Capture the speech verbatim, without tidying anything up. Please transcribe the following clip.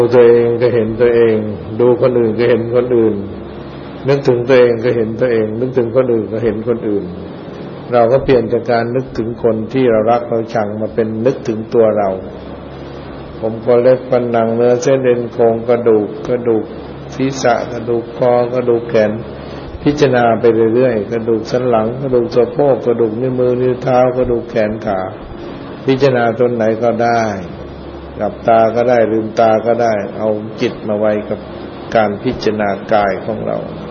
ดูตัวเองก็เห็นตัวเองดูคนอื่นก็เห็นคนอื่นนึกถึงตัวเองก็เห็นตัวเองนึกถึงคนอื่นก็เห็นคนอื่นเราก็เปลี่ยนจากการนึกถึงคนที่เรารักเราชังมาเป็นนึกถึงตัวเราผมก็เล็บฟันหนังเนื้อเส้นเอ็นโครงกระดูกกระดูกศีรษะกระดูกคอกระดูกแขนพิจารณาไปเรื่อยๆกระดูกสันหลังกระดูกสะโพกกระดูกนิ้วมือนิ้วเท้ากระดูกแขนขาพิจารณาตรงไหนก็ได้หลับตาก็ได้ลืมตาก็ได้เอาจิตมาไว้กับการพิจารณากายของเรา